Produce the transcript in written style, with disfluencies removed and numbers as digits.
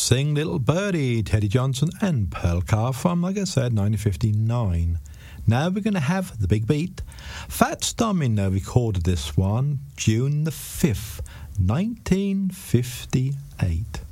Sing Little Birdie, Teddy Johnson and Pearl Carr from, like I said, 1959. Now we're going to have the big beat. Fats Domino recorded this one June the 5th, 1958.